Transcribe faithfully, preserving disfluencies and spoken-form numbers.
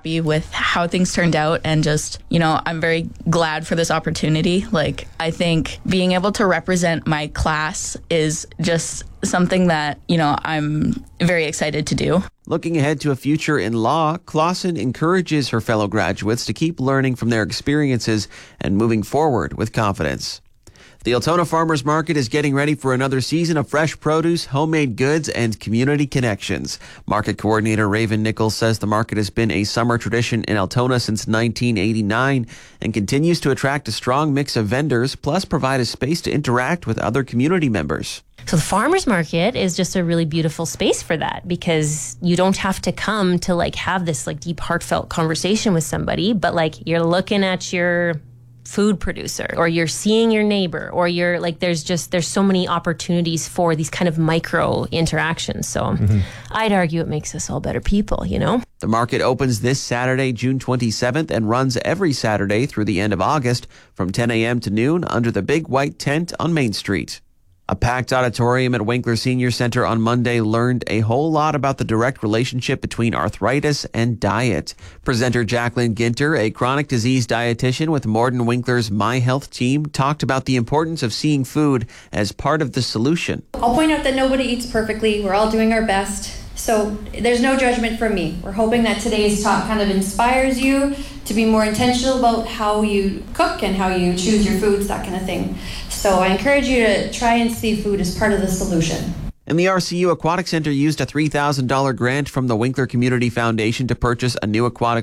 happy with how things turned out, and just, you know, I'm very glad for this opportunity. Like, I think being able to represent my class is just something that, you know, I'm very excited to do. Looking ahead to a future in law, Clausen encourages her fellow graduates to keep learning from their experiences and moving forward with confidence. The Altona Farmers Market is getting ready for another season of fresh produce, homemade goods, and community connections. Market coordinator Raven Nichols says the market has been a summer tradition in Altona since nineteen eighty-nine and continues to attract a strong mix of vendors, plus provide a space to interact with other community members. So the farmers market is just a really beautiful space for that, because you don't have to come to like have this like deep, heartfelt conversation with somebody, but like you're looking at your food producer, or you're seeing your neighbor, or you're like, there's just, there's so many opportunities for these kind of micro interactions. So mm-hmm. I'd argue it makes us all better people, you know? The market opens this Saturday, June twenty-seventh, and runs every Saturday through the end of August from ten a.m. to noon under the big white tent on Main Street. A packed auditorium at Winkler Senior Center on Monday learned a whole lot about the direct relationship between arthritis and diet. Presenter Jacqueline Ginter, a chronic disease dietitian with Morden Winkler's My Health team, talked about the importance of seeing food as part of the solution. I'll point out that nobody eats perfectly. We're all doing our best. So there's no judgment from me. We're hoping that today's talk kind of inspires you to be more intentional about how you cook and how you choose your foods, that kind of thing. So I encourage you to try and see food as part of the solution. And the R C U Aquatic Center used a three thousand dollars grant from the Winkler Community Foundation to purchase a new aquatic